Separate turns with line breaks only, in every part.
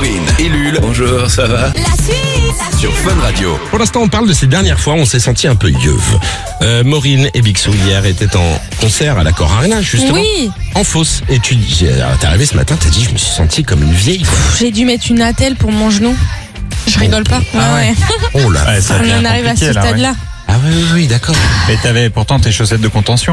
Maureen et Lul. Bonjour, ça va?
La suite
Sur Fun Radio.
Pour l'instant, on parle de ces dernières fois où on s'est senti un peu yeuve. Maureen et Bixou hier étaient en concert à l'Accor Arena, justement.
Oui.
En fosse. Et t'es arrivé ce matin, t'as dit, je me suis senti comme une vieille, quoi.
J'ai dû mettre une attelle pour mon genou. Je rigole pas. Ouais.
Oh là.
Ouais, ça
On
devient
en arrive à ce
compliqué, là,
stade-là.
ouais.
Ah oui, d'accord.
Mais t'avais pourtant tes chaussettes de contention.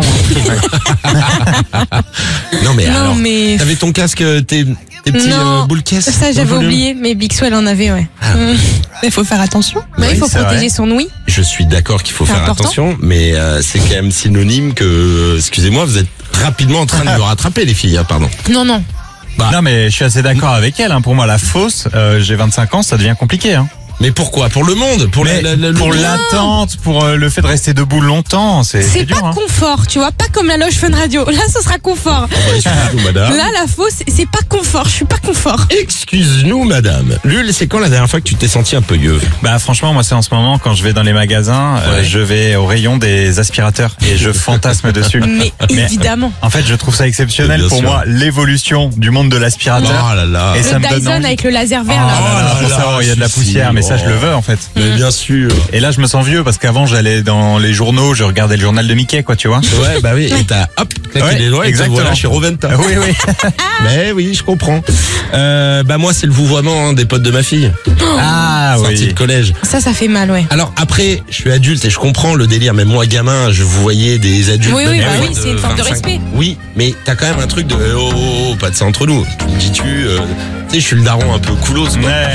Non, mais
Non,
alors,
mais-
t'avais ton casque, tes petits
Non,
boules caisses.
Ça,
dans
j'avais
le volume.
oublié, mais Bixou, elle en avait, ouais.
Il faut faire attention.
Bah, il
Oui,
faut
c'est
protéger
vrai.
son ouïe.
Je suis d'accord qu'il faut
C'est
faire
important.
attention, mais c'est quand même synonyme que, excusez-moi, vous êtes rapidement en train de me rattraper, les filles, hein, pardon.
Non.
Non mais je suis assez d'accord avec elle. Pour moi la fosse, j'ai 25 ans, ça devient compliqué.
Mais pourquoi? Pour le monde? Pour
Mais pour l'attente, pour le fait de rester debout longtemps, c'est
C'est
dur.
pas confort, tu vois, pas comme la loge Fun Radio. Là, ce sera confort.
Excuse-nous, madame.
Là, la fausse, c'est pas confort. Je suis pas confort.
Excuse-nous, madame. Lul, c'est quand la dernière fois que tu t'es senti un peu yeuve?
Bah franchement moi c'est en ce moment quand je vais dans les magasins,
Ouais.
je vais au rayon des aspirateurs et je fantasme dessus.
Mais
Mais-
évidemment.
En fait je trouve ça exceptionnel
Bien
pour
sûr.
moi, l'évolution du monde de l'aspirateur.
Oh là là.
Et ça
Le
me donne
Dyson
envie.
avec le laser vert,
Oh
là.
là là,
là
pour
là,
savoir, il y a de la
si,
poussière, mais ça je le
oh.
veux en fait.
Mais bien sûr.
Et là je me sens vieux parce qu'avant j'allais dans les journaux, je regardais le journal de Mickey quoi tu vois.
Ouais, bah oui. Et t'as, hop, claqué
Ouais,
les doigts et te
exactement.
voilà chez Roventa.
Oui oui.
Mais oui, je comprends. Bah moi, c'est le vouvoiement des potes de ma fille.
Ah
Sortie de
oui.
collège.
Ça fait mal, ouais.
Alors après, je suis adulte et je comprends le délire. Même moi, gamin, je vous voyais des adultes.
Oui,
même
oui,
des
bah
fois
oui, c'est une forme de
25.
respect.
Oui, mais t'as quand même un truc de oh, pas de ça entre nous. Dis-tu, tu sais, je suis le daron un peu coolos, quoi.
Ouais.